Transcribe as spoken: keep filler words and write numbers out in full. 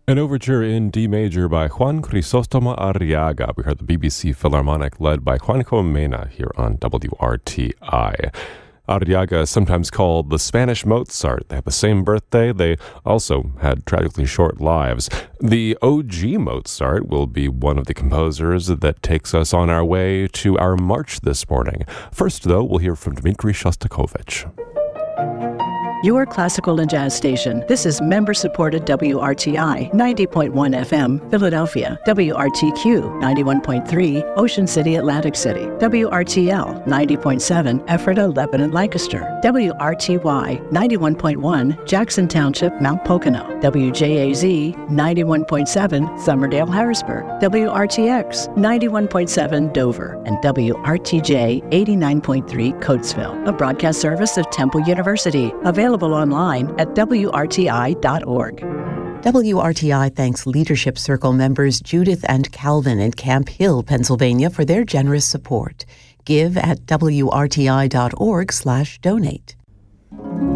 An overture in D major by Juan Crisostomo Arriaga. We heard the B B C Philharmonic led by Juanjo Mena here on W R T I. Arriaga is sometimes called the Spanish Mozart. They have the same birthday. They also had tragically short lives. The O G Mozart will be one of the composers that takes us on our way to our march this morning. First, though, we'll hear from Dmitri Shostakovich. Your classical and jazz station. This is member-supported W R T I, ninety point one F M, Philadelphia. W R T Q, ninety-one point three, Ocean City, Atlantic City. W R T L, ninety point seven, Ephrata, Lebanon, Lancaster. W R T Y, ninety-one point one, Jackson Township, Mount Pocono. W J A Z, ninety-one point seven, Somerdale, Harrisburg. W R T X, ninety-one point seven, Dover. And W R T J, eighty-nine point three, Coatesville. A broadcast service of Temple University. Available online at W R T I dot org. W R T I thanks Leadership Circle members Judith and Calvin in Camp Hill, Pennsylvania for their generous support. Give at W R T I dot org slash donate.